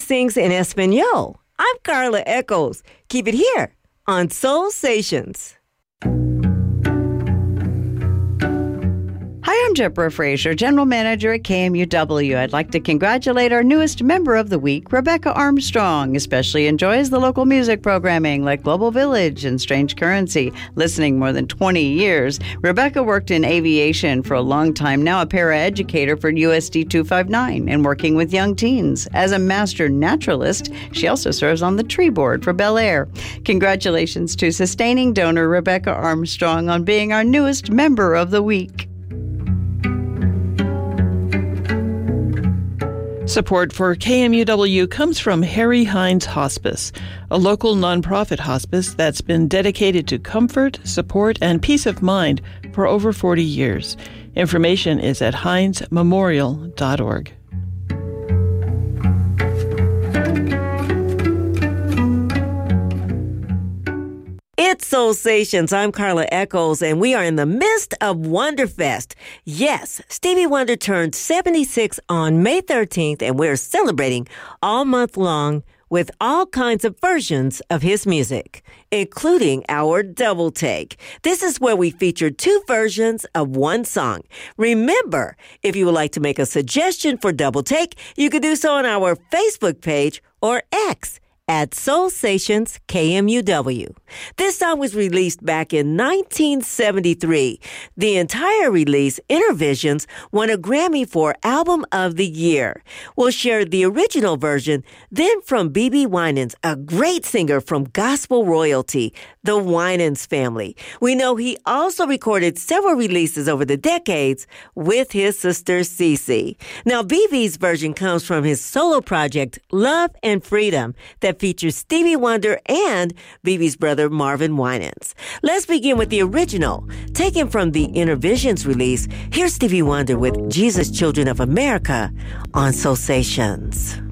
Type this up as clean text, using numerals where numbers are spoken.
sings in Espanol. I'm Carla Echols. Keep it here on Soul Stations. Hi, I'm Deborah Fraser, General Manager at KMUW. I'd like to congratulate our newest member of the week, Rebecca Armstrong. Especially enjoys the local music programming like Global Village and Strange Currency. Listening more than 20 years, Rebecca worked in aviation for a long time, now a paraeducator for USD 259 and working with young teens. As a master naturalist, she also serves on the tree board for Bel Air. Congratulations to sustaining donor Rebecca Armstrong on being our newest member of the week. Support for KMUW comes from Harry Hines Hospice, a local nonprofit hospice that's been dedicated to comfort, support, and peace of mind for over 40 years. Information is at hinesmemorial.org. It's Soul Stations. I'm Carla Echols, and we are in the midst of Wonderfest. Yes, Stevie Wonder turned 76 on May 13th, and we're celebrating all month long with all kinds of versions of his music, including our Double Take. This is where we feature two versions of one song. Remember, if you would like to make a suggestion for Double Take, you can do so on our Facebook page or X at Soul Stations KMUW. This song was released back in 1973. The entire release, Intervisions, won a Grammy for Album of the Year. We'll share the original version, then from BeBe Winans, a great singer from gospel royalty, the Winans family. We know he also recorded several releases over the decades with his sister Cece. Now, BeBe's version comes from his solo project, Love and Freedom, that features Stevie Wonder and BeBe's brother Marvin Winans. Let's begin with the original. Taken from the Intervisions release, here's Stevie Wonder with Jesus Children of America on Soul Stations.